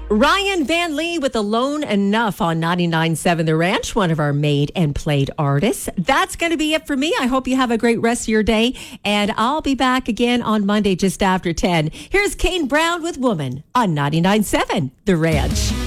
Ryan Van Lee with Alone Enough on 99.7 The Ranch, one of our made and played artists. That's going to be it for me. I hope you have a great rest of your day, and I'll be back again on Monday just after 10. Here's Kane Brown with Woman on 99.7 The Ranch.